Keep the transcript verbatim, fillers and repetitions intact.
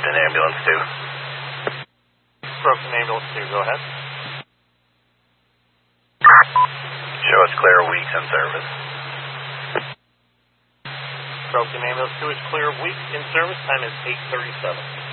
Brockton Ambulance two. Brockton Ambulance two, go ahead. Show us clear of Weeks in service. Brockton Ambulance two is clear of Weeks in service. Time is eight thirty-seven.